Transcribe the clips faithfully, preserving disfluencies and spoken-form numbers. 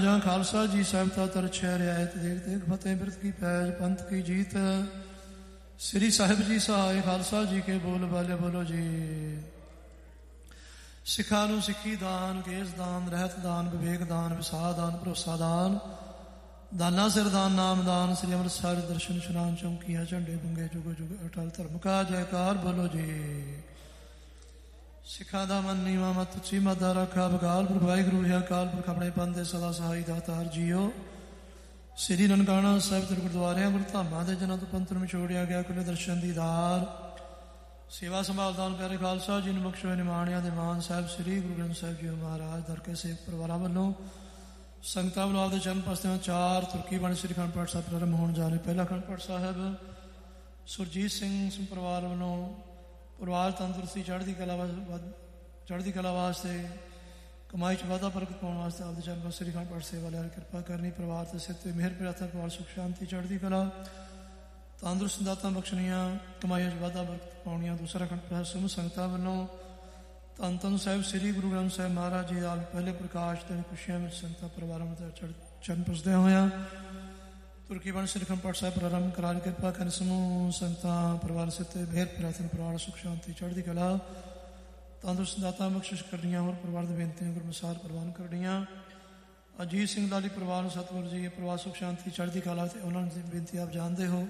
ਜਾਂ ਖਾਲਸਾ ਜੀ ਸਾਹਿਬ ਦਾ ਤਰਛੈ ਰਿਆਇਤ ਦੇਖ ਦੇਖ ਫਤਿਹ ਬਿਰਤ ਕੀ ਪੈਜ ਪੰਥ ਕੀ ਜੀਤ। ਸ੍ਰੀ ਸਾਹਿਬ ਜੀ ਸਹਾਇ ਖਾਲਸਾ ਜੀ ਕੇ ਬੋਲ ਬਾਲੇ ਬੋਲੋ ਜੀ। ਸਿੱਖਾਂ ਨੂੰ ਸਿੱਖੀ ਦਾਨ, ਕੇਸ ਦਾਨ, ਰਹਿਤ ਦਾਨ, ਵਿਵੇਕ ਦਾਨ, ਵਿਸਾਹ ਦਾਨ, ਭਰੋਸਾ ਦਾਨ, ਦਾਨਾ ਸਿਰ ਦਾਨ, ਨਾਮ ਦਾਨ, ਸ੍ਰੀ ਅੰਮ੍ਰਿਤਸਰ ਦਰਸ਼ਨ ਇਸ਼ਨਾਨ ਚੌਂਕੀਆਂ ਝੰਡੇ ਬੰਗੇ ਜੁਗ ਜੁਗ ਅਟਲ ਧਰਮ ਕਾ ਜੈਕਾਰ ਬੋਲੋ ਜੀ। ਸਿੱਖਾਂ ਦਾ ਮਨ ਨੀਵਾਂ ਮਤ ਉੱਚੀ ਮਤ ਦਾ ਰੱਖਾ ਬਗਾਲ ਪੁਰਖ ਵਾਹਿਗੁਰੂ ਹੈ ਅਕਾਲ ਪੁਰਖ ਆਪਣੇ ਪੰਥ ਦੇ ਸਦਾ ਸਹਾਈ ਦਾਤਾਰ ਜੀਓ। ਸ੍ਰੀ ਨਨਕਾਣਾ ਸਾਹਿਬ ਦੇ ਗੁਰਦੁਆਰਿਆਂ ਗੁਰਧਾਮਾਂ ਦੇ ਜਨਾਂ ਤੋਂ ਪੰਥ ਨੂੰ ਵਿਛੋੜਿਆ ਗਿਆ ਕੁੱਲੇ ਦਰਸ਼ਨ ਦੀਦਾਰ ਸੇਵਾ ਸੰਭਾਲਦਾਨ ਪਿਆਰੇ ਖਾਲਸਾ ਜੀ ਨੂੰ ਬਖਸ਼ੋ ਨਿਮਾਣਿਆਂ ਦੇ ਮਾਨ ਸਾਹਿਬ ਸ੍ਰੀ ਗੁਰੂ ਗ੍ਰੰਥ ਸਾਹਿਬ ਜੀ ਮਹਾਰਾਜ ਦਰ ਕੇ ਸੇਵਕ ਪਰਿਵਾਰਾਂ ਵੱਲੋਂ ਸੰਗਤਾਂ ਵੱਲੋਂ ਆਪਦੇ ਚਰਨ ਪਸਤਿਆਂ ਚਾਰ ਤੁਰਕੀ ਬਾਣੀ ਸ੍ਰੀ ਅਖੰਡ ਪਾਠ ਸਾਹਿਬ ਪ੍ਰਾਰੰਭ ਹੋਣ ਜਾ ਰਹੇ। ਪਹਿਲਾ ਅਖੰਡ ਪਾਠ ਸਾਹਿਬ ਸੁਰਜੀਤ ਸਿੰਘ ਸਿੰਘ ਪਰਿਵਾਰ ਵੱਲੋਂ ਪਰਿਵਾਰ ਤੰਦਰੁਸਤੀ ਚੜ੍ਹਦੀ ਕਲਾ ਚੜ੍ਹਦੀ ਕਲਾ ਵਾਸਤੇ ਕਮਾਈ 'ਚ ਵਾਧਾ ਪ੍ਰਗਟ ਪਾਉਣ ਵਾਸਤੇ ਆਪਦੇ ਚਰਨ ਪਾਸ ਸ੍ਰੀ ਅਖੰਡ ਪਾਠ ਸੇਵਾ ਲਿਆ ਕਿਰਪਾ ਕਰਨੀ। ਪਰਿਵਾਰ ਦੇ ਸਿਰ 'ਤੇ ਮਿਹਰ ਪ੍ਰਾਰਥਨਾ ਪਰਿਵਾਰ ਸੁਖ ਸ਼ਾਂਤੀ ਚੜ੍ਹਦੀ ਕਲਾ ਤੰਦਰੁਸਤ ਦਾਤਾਂ ਬਖਸ਼ਣੀਆਂ ਕਮਾਈਆਂ 'ਚ ਵਾਧਾ ਪ੍ਰਗਟ ਪਾਉਣੀਆਂ। ਦੂਸਰਾ ਅਖੰਡ ਪਾਠ ਸਮੂਹ ਸੰਗਤਾਂ ਵੱਲੋਂ ਧੰਨ ਧੰਨ ਸਾਹਿਬ ਸ੍ਰੀ ਗੁਰੂ ਗ੍ਰੰਥ ਸਾਹਿਬ ਮਹਾਰਾਜ ਜੀ ਆਪ ਪਹਿਲੇ ਪ੍ਰਕਾਸ਼ ਤੇ ਖੁਸ਼ੀਆਂ ਵਿੱਚ ਸੰਗਤਾਂ ਪਰਿਵਾਰਾਂ ਵਿੱਚ ਚਰਨ ਪੁੱਜਦਿਆਂ ਹੋਇਆਂ ਤੁਰਕੀ ਬਾਣੀ ਸ੍ਰੀ ਅਖੰਡ ਪਾਠ ਸਾਹਿਬ ਪ੍ਰਾਰੰਭ ਕਰਾ ਕਿਰਪਾ ਕਰਨ। ਸਮੂਹ ਸੰਗਤਾਂ ਪਰਿਵਾਰ ਸਿਰ 'ਤੇ ਮਿਹਰ ਪ੍ਰਾਰਥਨਾ ਪਰਿਵਾਰ ਸੁਖ ਸ਼ਾਂਤੀ ਚੜ੍ਹਦੀ ਕਲਾ ਤੰਦਰੁਸਤ ਦਾਤਾਂ ਬਖਸ਼ਿਸ਼ ਕਰਨੀਆਂ। ਹੋਰ ਪਰਿਵਾਰ ਦੀ ਬੇਨਤੀਆਂ ਗੁਰਮਸਾਰ ਪ੍ਰਵਾਨ ਕਰਨੀਆਂ। ਅਜੀਤ ਸਿੰਘ ਲਾਲੀ ਪਰਿਵਾਰ ਨੂੰ ਸਤਿਗੁਰੂ ਜੀ ਪਰਿਵਾਰ ਸੁਖ ਸ਼ਾਂਤੀ ਚੜ੍ਹਦੀ ਕਲਾ ਅਤੇ ਉਹਨਾਂ ਦੀ ਬੇਨਤੀ ਆਪ ਜਾਣਦੇ ਹੋ।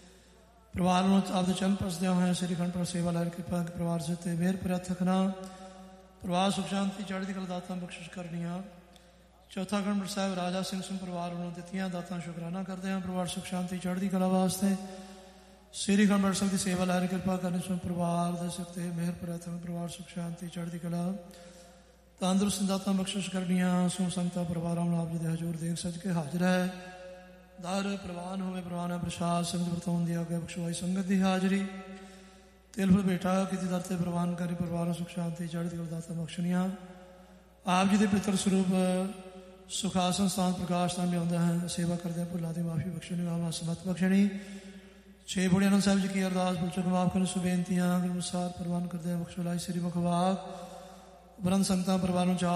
ਪਰਿਵਾਰ ਨੂੰ ਆਪਦੇ ਚਰਨ ਪਰਸਦਿਆਂ ਹੋਇਆ ਸ੍ਰੀ ਅਖੰਡ ਪਾਠ ਸੇਵਾ ਲੈ ਕਿਰਪਾ ਪਰਿਵਾਰ ਸਿਰ 'ਤੇ ਮਿਹਰ ਪ੍ਰਾਰਥਨਾ ਪਰਿਵਾਰ ਸੁਖ ਸ਼ਾਂਤੀ ਚੜ੍ਹਦੀ ਕਲਾ ਦਾਤਾਂ ਬਖਸ਼ਿਸ਼ ਕਰਨੀਆਂ। ਚੌਥਾ ਅਖੰਡ ਪਾਠ ਸਾਹਿਬ ਰਾਜਾ ਸਿੰਘ ਸਿੰਘ ਪਰਿਵਾਰ ਵੱਲੋਂ ਦਿੱਤੀਆਂ ਦਾਤਾਂ ਸ਼ੁਕਰਾਨਾ ਕਰਦੇ ਹਾਂ ਪਰਿਵਾਰ ਸੁਖ ਸ਼ਾਂਤੀ ਚੜ੍ਹਦੀ ਕਲਾ ਵਾਸਤੇ ਸ੍ਰੀ ਅਖੰਡ ਪਾਠ ਸਾਹਿਬ ਦੀ ਸੇਵਾ ਲੈ ਕਿਰਪਾ ਕਰਨੀ। ਸੋ ਪਰਿਵਾਰ ਦੇ ਸਿਰ 'ਤੇ ਮਿਹਰ ਪ੍ਰਾਰਥਨਾ ਪਰਿਵਾਰ ਸੁਖ ਸ਼ਾਂਤੀ ਚੜ੍ਹਦੀ ਕਲਾ ਤੰਦਰੁਸਤ ਦਾਤਾਂ ਬਖਸ਼ਿਸ਼ ਕਰਨੀਆਂ। ਸੋ ਸੰਗਤਾਂ ਪਰਿਵਾਰਾਂ ਨੂੰ ਆਪ ਜੀ ਦੇ ਹਜ਼ੂਰ ਦੇਖ ਸੱਜ ਕੇ ਹਾਜ਼ਰ ਹੈ। ਦਰ ਪ੍ਰਵਾਨ ਹੋਵੇ ਪ੍ਰਵਾਨ ਪ੍ਰਸ਼ਾਦ ਸੰਗਤ ਵਰਤਾਉਣ ਦੀ ਆਗਿਆ ਬਖਸ਼ਵਾਈ ਸੰਗਤ ਦੀ ਹਾਜ਼ਰੀ ਤਿਲ ਫੁਲ ਬੈਠਾ ਕੀਤੀ ਦਰ 'ਤੇ ਪ੍ਰਵਾਨ ਕਰੀ ਪਰਿਵਾਰ ਨੂੰ ਸੁਖ ਸ਼ਾਂਤੀ ਚੜ੍ਹਦੀ ਕਲਾ ਦਾਤਾਂ ਬਖਸ਼ਣੀਆਂ। ਆਪ ਜੀ ਦੇ ਪਿੱਤਰ ਸਰੂਪ ਸੁਖਾਸਨ ਸਥਾਨ ਪ੍ਰਕਾਸ਼ ਸਥਾਨ ਲਿਆਉਂਦਾ ਹੈ ਸੇਵਾ ਕਰਦਿਆਂ ਭੁੱਲਾਂ ਦੀ ਮਾਫੀ ਬਖਸ਼ਣੀ ਆਵਾਂ ਸਮਤ ਬਖਸ਼ਣੀ। ਛੇ ਬੁੜੇ ਆਨੰਦ ਸਾਹਿਬ ਜੀ ਕੀ ਅਰਦਾਸ ਭੁੱਲ ਚੁੱਕ ਮਾਫ ਕਰਨ ਸੁਬੇਨਤੀਆਂ ਗੁਰਮਸਾਰ ਪ੍ਰਵਾਨ ਕਰਦਿਆਂ ਬਖਸ਼ੋ ਲਾਈ ਸ੍ਰੀ ਮੁਖਵਾਕ ਬ੍ਰਹਮ ਸੰਗਤਾਂ ਪਰਿਵਾਰ ਨੂੰ ਚਾਰ